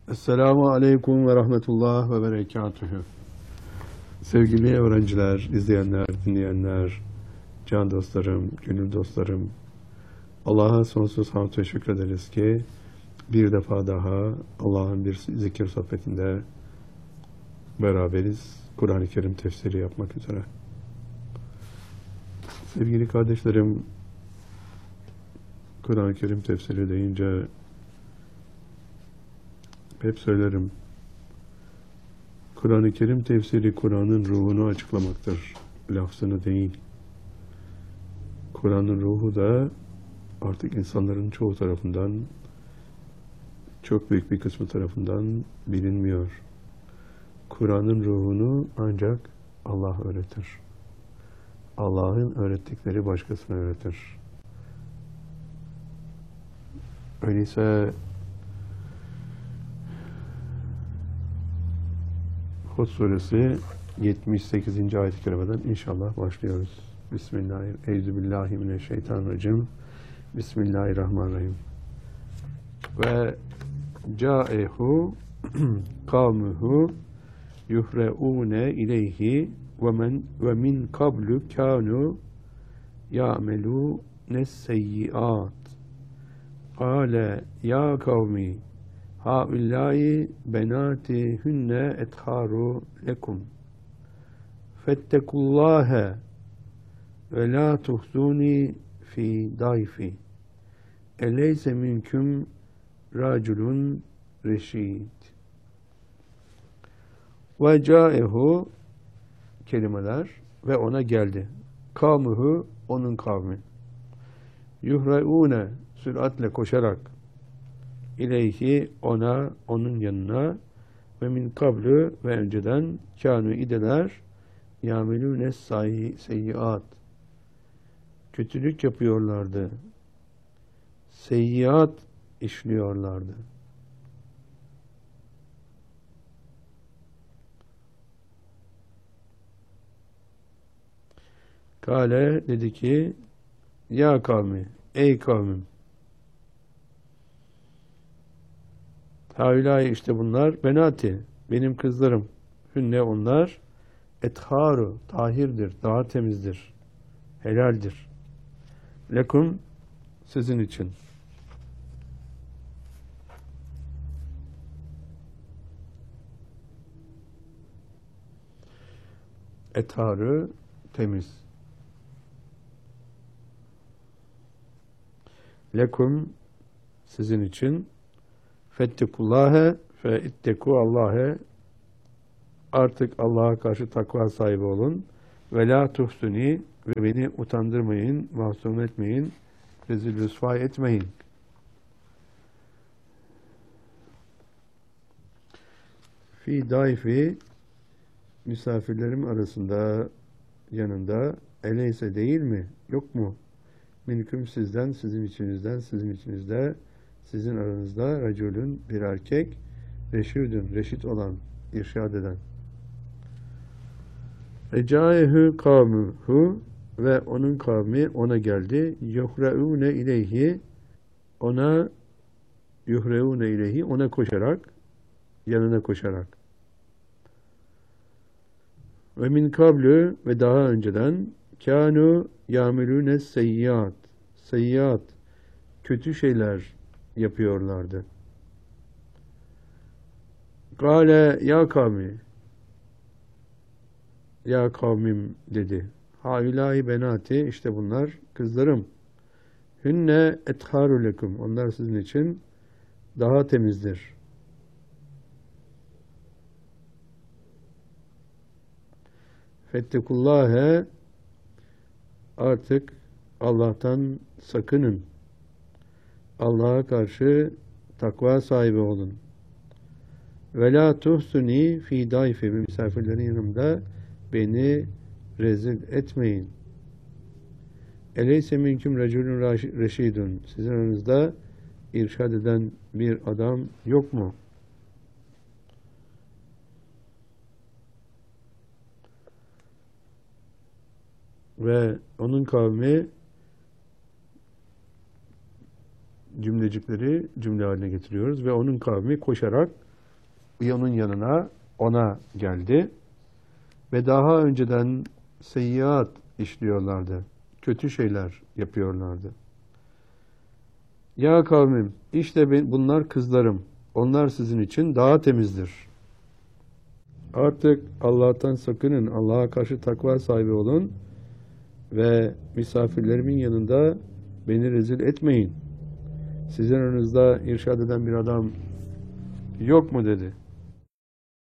Esselamu Aleyküm ve Rahmetullah ve Berekatühü. Sevgili öğrenciler, izleyenler, dinleyenler, can dostlarım, gönül dostlarım, Allah'a sonsuz hamd ve şükrederiz ki bir defa daha Allah'ın bir zikir sohbetinde beraberiz. Kur'an-ı Kerim tefsiri yapmak üzere. Sevgili kardeşlerim, Kur'an-ı Kerim tefsiri deyince hep söylerim. Kur'an-ı Kerim tefsiri Kur'an'ın ruhunu açıklamaktır. Lafzını değil. Kur'an'ın ruhu da artık insanların çoğu tarafından, çok büyük bir kısmı tarafından bilinmiyor. Kur'an'ın ruhunu ancak Allah öğretir. Allah'ın öğrettikleri başkasına öğretir. Öyleyse Hud suresi 78. ayet-i kerimeden inşallah başlıyoruz. Bismillahirrahmanirrahim. Bismillahirrahmanirrahim. Ve câehu kavmuhu yuhreûne ileyhi ve min kablu kânû ya'melûne seyyi'at. Kâle ya kavmi haulâi benâtihünne ethâru lekum. Fettekullâhe ve lâ tuhzûni fi dayfi. Eleyse minküm râculun reşîd. Ve câehu kelimeler ve ona geldi. Kavmuhu onun kavmi. Yuhreûne süratle koşarak İleyhi ona, onun yanına ve min kablu ve önceden kânû idiler yâmelûne seyyiat. Kötülük yapıyorlardı. Seyyiat işliyorlardı. Kale dedi ki ya kavmi, ey kavmim. Haulâi işte bunlar benati, benim kızlarım. Hünne onlar etharu, tahirdir, daha temizdir, helaldir. Lekum sizin için. Etharu temiz. Lekum sizin için. Fettekullâhe fe itteku Allah'e, artık Allah'a karşı takva sahibi olun. Ve la tuhsuni, ve beni utandırmayın, mahzun etmeyin, rezil rüsva etmeyin. Fi daifi, misafirlerim arasında, yanında, eleyse değil mi, yok mu? Minküm sizden, sizin içinizden, sizin içinizde, sizin aranızda racülün bir erkek, reşidün, reşit olan, irşad eden. Recâehu kavmuhu ve onun kavmi ona geldi. Yuhreûne ileyhi, ona yuhreûne ileyhi, ona koşarak, yanına koşarak. Ve min kablu ve daha önceden kânû yâmelûne seyyiat, seyyiat, kötü şeyler yapıyorlardı. Kâle ya kavmi, ya kavmim dedi. Haulâi benâti, işte bunlar kızlarım. Hünne ethâru lekum, onlar sizin için daha temizdir. Fettekullâhe, artık Allah'tan sakının. Allah'a karşı takva sahibi olun. Ve la tuhsuni fi dayfi, misafirlerin yanımda beni rezil etmeyin. Eleyse minküm racülün reşidun, sizin aranızda irşad eden bir adam yok mu? Ve onun kavmi cümlecikleri cümle haline getiriyoruz ve onun kavmi koşarak onun yanına, ona geldi ve daha önceden seyyiat işliyorlardı. Kötü şeyler yapıyorlardı. Ya kavmim, işte bunlar kızlarım. Onlar sizin için daha temizdir. Artık Allah'tan sakının, Allah'a karşı takva sahibi olun ve misafirlerimin yanında beni rezil etmeyin. Sizin aranızda irşad eden bir adam yok mu dedi.